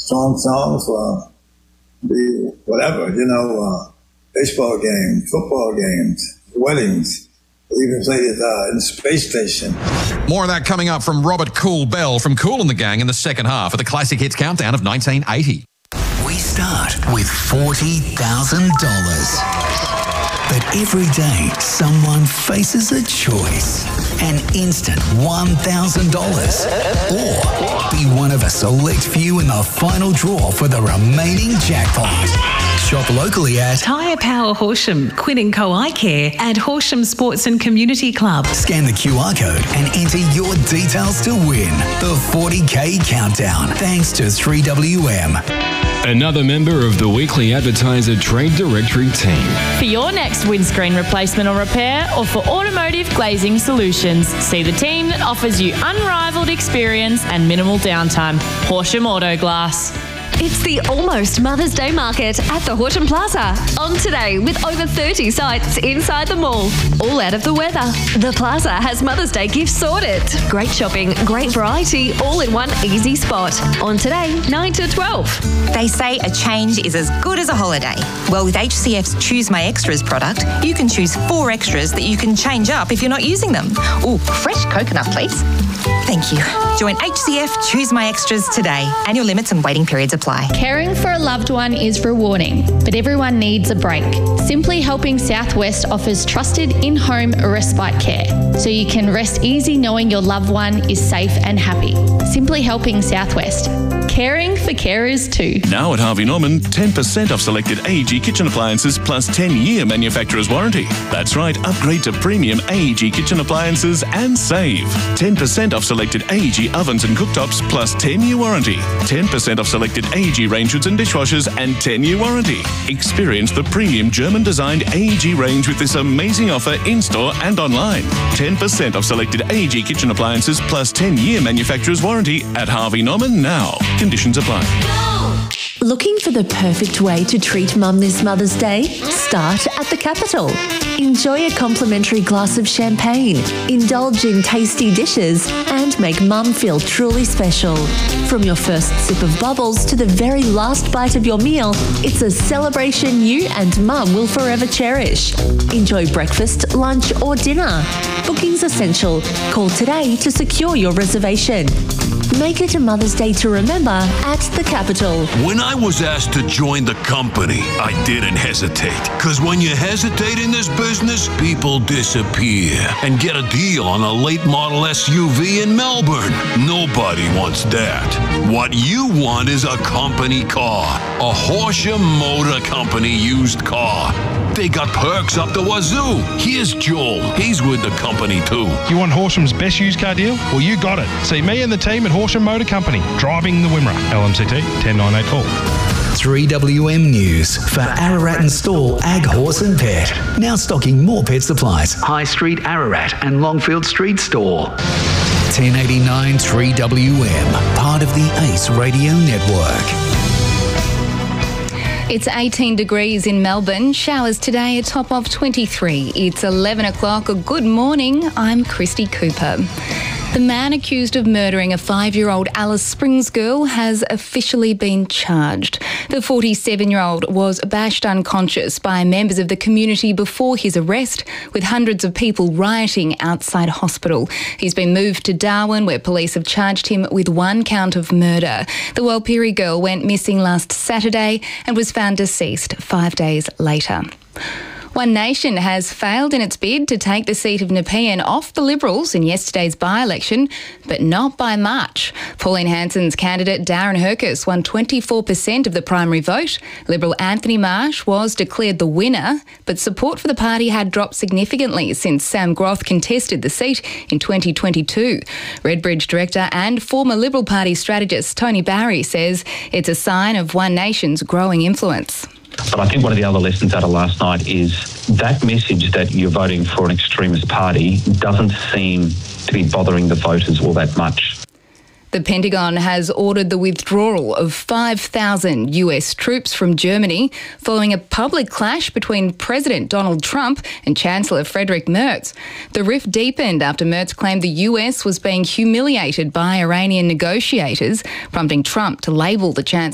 strong songs for the whatever, baseball games, football games, weddings. They even played it in the space station. More of that coming up from Robert Cool Bell from Kool and the Gang in the second half of the Classic Hits Countdown of 1980. We start with $40,000. But every day, someone faces a choice. An instant $1,000. Or be one of a select few in the final draw for the remaining jackpot. Shop locally at Tyre Power Horsham, Quinn & Co Eye Care and Horsham Sports and Community Club. Scan the QR code and enter your details to win the 40K Countdown. Thanks to 3WM. Another member of the Weekly Advertiser Trade Directory team. For your next windscreen replacement or repair, or for automotive glazing solutions, see the team that offers you unrivaled experience and minimal downtime. Horsham Auto Glass. It's the almost Mother's Day market at the Horsham Plaza. On today with over 30 sites inside the mall. All out of the weather. The Plaza has Mother's Day gifts sorted. Great shopping, great variety, all in one easy spot. On today, 9 to 12. They say a change is as good as a holiday. Well, with HCF's Choose My Extras product, you can choose 4 extras that you can change up if you're not using them. Ooh, fresh coconut, please. Thank you. Join HCF Choose My Extras today. Annual limits and waiting periods apply. Caring for a loved one is rewarding, but everyone needs a break. Simply Helping Southwest offers trusted in-home respite care, so you can rest easy knowing your loved one is safe and happy. Simply Helping Southwest. Caring for carers too. Now at Harvey Norman, 10% off selected AEG kitchen appliances plus 10-year manufacturer's warranty. That's right, upgrade to premium AEG kitchen appliances and save. 10% off selected AEG ovens and cooktops plus 10-year warranty. 10% off selected AEG range hoods and dishwashers and 10-year warranty. Experience the premium German-designed AEG range with this amazing offer in-store and online. 10% off selected AEG kitchen appliances plus 10-year manufacturer's warranty at Harvey Norman now. Conditions apply. Looking for the perfect way to treat Mum this Mother's Day? Start at the Capitol. Enjoy a complimentary glass of champagne, indulge in tasty dishes, and make Mum feel truly special. From your first sip of bubbles to the very last bite of your meal, it's a celebration you and Mum will forever cherish. Enjoy breakfast, lunch, or dinner. Booking's essential. Call today to secure your reservation. Make it a Mother's Day to remember at the Capitol. When I was asked to join the company, I didn't hesitate. Because when you hesitate in this business, people disappear and get a deal on a late model SUV in Melbourne. Nobody wants that. What you want is a company car. A Horsham Motor Company used car. They got perks up the wazoo. Here's Joel. He's with the company too. You want Horsham's best used car deal? Well, you got it. See me and the team at Horsham Motor Company, driving the Wimmera. LMCT 10984. 3WM News for Ararat and Stall Ag Horse and Pet. Now stocking more pet supplies. High Street Ararat and Longfield Street Store. 1089 3WM, part of the ACE Radio Network. It's 18 degrees in Melbourne. Showers today, a top of 23. It's 11 o'clock. Good morning. I'm Christy Cooper. The man accused of murdering a 5-year-old Alice Springs girl has officially been charged. The 47-year-old was bashed unconscious by members of the community before his arrest, with hundreds of people rioting outside hospital. He's been moved to Darwin, where police have charged him with 1 count of murder. The Walpiri girl went missing last Saturday and was found deceased 5 days later. One Nation has failed in its bid to take the seat of Nepean off the Liberals in yesterday's by-election, but not by much. Pauline Hanson's candidate Darren Hercus won 24% of the primary vote. Liberal Anthony Marsh was declared the winner, but support for the party had dropped significantly since Sam Groth contested the seat in 2022. Redbridge director and former Liberal Party strategist Tony Barry says it's a sign of One Nation's growing influence. But I think one of the other lessons out of last night is that message that you're voting for an extremist party doesn't seem to be bothering the voters all that much. The Pentagon has ordered the withdrawal of 5,000 US troops from Germany following a public clash between President Donald Trump and Chancellor Friedrich Merz. The rift deepened after Merz claimed the US was being humiliated by Iranian negotiators, prompting Trump to label the Chancellor